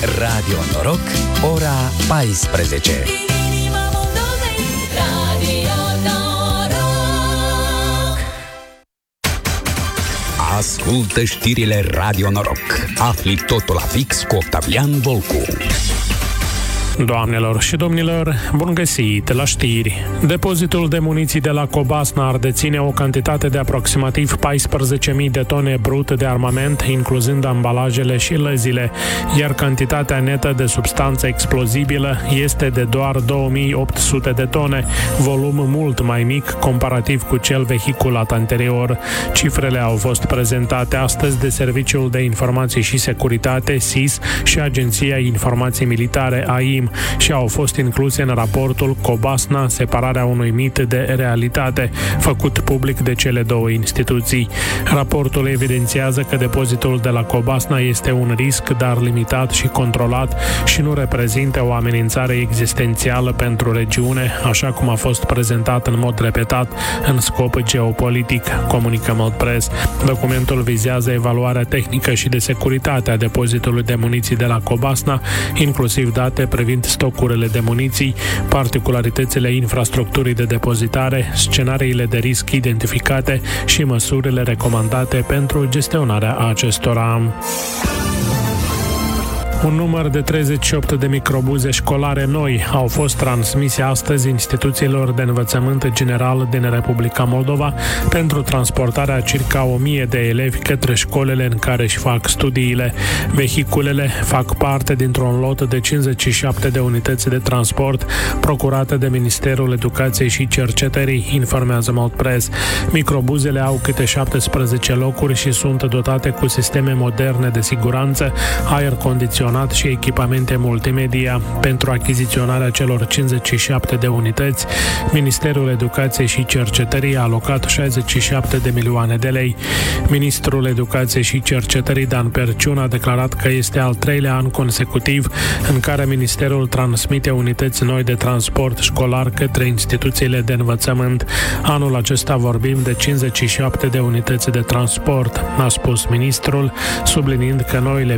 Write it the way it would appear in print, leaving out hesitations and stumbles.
Radio Noroc, ora 14. Ascultă știrile Radio Noroc. Afli totul la fix cu Octavian Volcu. Doamnelor și domnilor, bun găsit la știri. Depozitul de muniții de la Cobasna ar deține o cantitate de aproximativ 14.000 de tone brut de armament, incluzând ambalajele și lăzile, iar cantitatea netă de substanță explozibilă este de doar 2800 de tone, volum mult mai mic comparativ cu cel vehiculat anterior. Cifrele au fost prezentate astăzi de Serviciul de Informații și Securitate, SIS, și Agenția Informației Militare, AIM, și au fost incluse în raportul Cobasna, separarea unui mit de realitate, făcut public de cele două instituții. Raportul evidențiază că depozitul de la Cobasna este un risc, dar limitat și controlat, și nu reprezintă o amenințare existențială pentru regiune, așa cum a fost prezentat în mod repetat în scop geopolitic, comunică Moldpress. Documentul vizează evaluarea tehnică și de securitate a depozitului de muniții de la Cobasna, inclusiv date privind stocurile de muniții, particularitățile infrastructurii de depozitare, scenariile de risc identificate și măsurile recomandate pentru gestionarea acestora. Un număr de 38 de microbuze școlare noi au fost transmise astăzi instituțiilor de învățământ general din Republica Moldova pentru transportarea circa 1000 de elevi către școlile în care își fac studiile. Vehiculele fac parte dintr-un lot de 57 de unități de transport procurate de Ministerul Educației și Cercetării, informează Moldpress. Microbuzele au câte 17 locuri și sunt dotate cu sisteme moderne de siguranță, aer condiționat și echipamente multimedia. Pentru achiziționarea celor 57 de unități, Ministerul Educației și Cercetării a alocat 67 de milioane de lei. Ministrul Educației și Cercetării Dan Perciun a declarat că este al treilea an consecutiv în care Ministerul transmite unități noi de transport școlar către instituțiile de învățământ. Anul acesta vorbim de 57 de unități de transport, a spus ministrul, subliniind că noile